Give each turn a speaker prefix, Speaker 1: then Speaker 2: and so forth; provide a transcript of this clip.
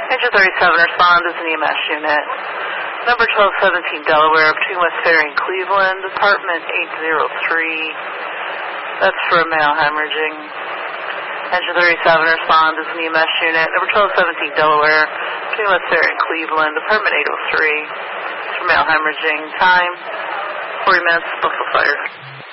Speaker 1: Engine 37, respond as an EMS unit. Number 1217 Delaware, between West Ferry and Cleveland, apartment 803. That's for a male hemorrhaging. Engine 37, respond as an EMS unit. Number 1217 Delaware, between West Ferry and Cleveland, apartment 803. It's for male hemorrhaging. Time, 40 minutes, Buffalo Fire.